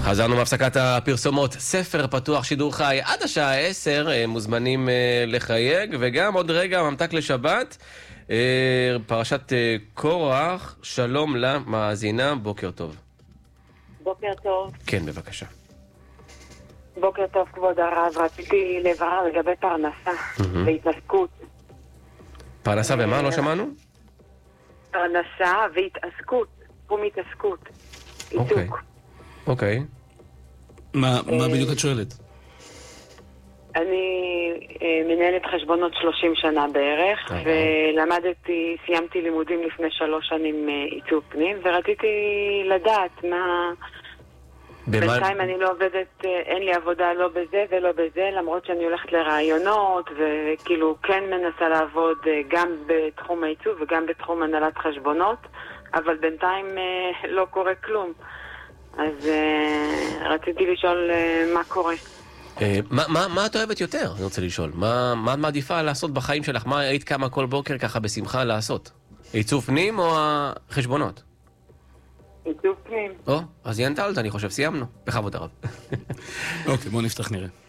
חזרנו מהפסקת הפרסומות. ספר פתוח שידור חי עד השעה 10, מוזמנים לחייג, וגם עוד רגע ממתק לשבת, פרשת קורח. שלום למאזינה, בוקר טוב. בוקר טוב. כן, בבקשה. בוקר טוב, כבוד הרב. רציתי לברר לגבי פרנסה והתעסקות. פרנסה ומה? לא שמענו? פרנסה והתעסקות. תחום התעסקות. עיסוק. אוקיי. מה בדיוק את שואלת? אני מנהלת חשבונות 30 שנה בערך, ולמדתי, סיימתי לימודים לפני 3 שנים עיצוב פנים, ורציתי לדעת מה... בינתיים אני לא עובדת, אין לי עבודה לא בזה ולא בזה, למרות שאני הולכת לרעיונות, וכאילו כן מנסה לעבוד גם בתחום העיצוב וגם בתחום הנהלת חשבונות, אבל בינתיים לא קורה כלום. אז רציתי לשאול מה קורה. מה את אוהבת יותר? אני רוצה לשאול. מה את מעדיפה לעשות בחיים שלך? מה היית קמה כל בוקר ככה בשמחה לעשות? עיצוב פנים או החשבונות? עיצוב פנים. אז היא ענתה אותה, אני חושב, סיימנו. בכבוד הרב. אוקיי, בואו נפתח נראה.